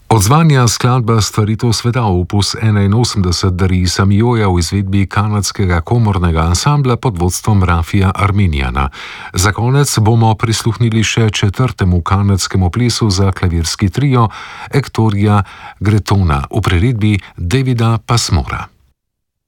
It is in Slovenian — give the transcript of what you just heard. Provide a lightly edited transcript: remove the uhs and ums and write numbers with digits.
Odzvanja skladba Stvaritev sveta opus 81 Darisa Mijoja v izvedbi kanadskega komornega ansambla pod vodstvom Rafija Arminijana. Za konec bomo prisluhnili še četrtemu kanadskemu plesu za klavirski trio Ektorija Gretona v priredbi Davida Passmora.